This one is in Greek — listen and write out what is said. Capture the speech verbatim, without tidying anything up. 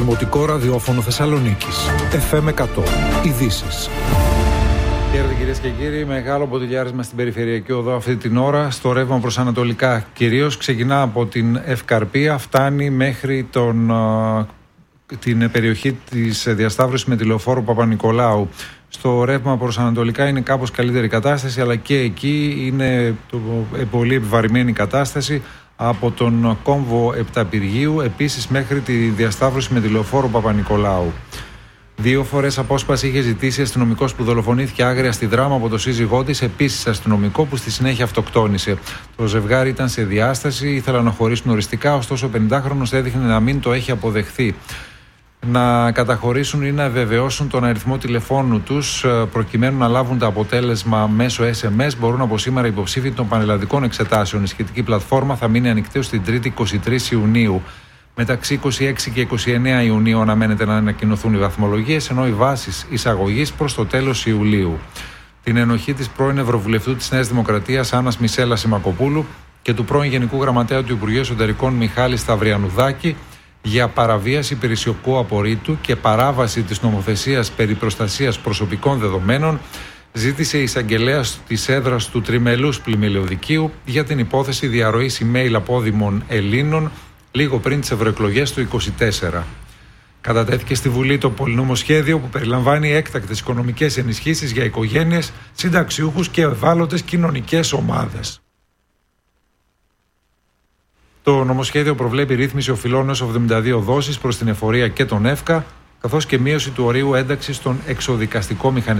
Δημοτικό Ραδιόφωνο Θεσσαλονίκης. εφ εμ εκατό. Ειδήσεις. Χαίρετε κυρίες και κύριοι, μεγάλο ποτηλιάρισμα στην περιφερειακή οδό αυτή την ώρα, στο ρεύμα προς ανατολικά κυρίως. Ξεκινά από την Ευκαρπία, φτάνει μέχρι τον, την περιοχή της διασταύρωσης με τη λεωφόρο Παπα-Νικολάου. Στο ρεύμα προς ανατολικά είναι κάπως καλύτερη κατάσταση, αλλά και εκεί είναι το, πολύ επιβαρημένη κατάσταση από τον κόμβο Επταπηργίου, επίσης μέχρι τη διασταύρωση με τη λεωφόρο Παπα-Νικολάου. Δύο φορές απόσπαση είχε ζητήσει αστυνομικός που δολοφονήθηκε άγρια στη Δράμα από το σύζυγό της, επίσης αστυνομικό που στη συνέχεια αυτοκτόνησε. Το ζευγάρι ήταν σε διάσταση, ήθελαν να χωρίσουν οριστικά, ωστόσο ο πενηντάχρονος έδειχνε να μην το έχει αποδεχθεί. Να καταχωρήσουν ή να ευεβεβαιώσουν τον αριθμό τηλεφώνου τους προκειμένου να λάβουν το αποτέλεσμα μέσω ες εμ ες. Μπορούν από σήμερα υποψήφοι των πανελλαδικών εξετάσεων. Η σχετική πλατφόρμα θα μείνει ανοιχτή ως την Τρίτη είκοσι τρεις Ιουνίου. Μεταξύ είκοσι έξι και είκοσι εννέα Ιουνίου αναμένεται να ανακοινωθούν οι βαθμολογίες, ενώ οι βάσεις εισαγωγής προς το τέλος Ιουλίου. Την ενοχή της πρώην Ευρωβουλευτού της Νέας Δημοκρατίας Άννας Μισέλα Σιμακοπούλου και του πρώην Γενικού Γραμματέα του Υπουργείου Εσωτερικών Μιχάλη Σταυριανουδάκη για παραβίαση υπηρεσιακού απορρίτου και παράβαση της νομοθεσίας περί προστασίας προσωπικών δεδομένων, ζήτησε η εισαγγελέας της έδρας του Τριμελούς Πλημμυλαιοδικείου για την υπόθεση διαρροής email απόδημων Ελλήνων λίγο πριν τις ευρωεκλογές του είκοσι τέσσερα. Κατατέθηκε στη Βουλή το πολυνομοσχέδιο που περιλαμβάνει έκτακτες οικονομικές ενισχύσεις για οικογένειες, συνταξιούχους και ευάλωτες κοινωνικές ομάδες. Το νομοσχέδιο προβλέπει ρύθμιση οφειλών έως εβδομήντα δύο δόσεις προς την εφορία και τον ΕΦΚΑ, καθώς και μείωση του ορίου ένταξης στον εξοδικαστικό μηχανισμό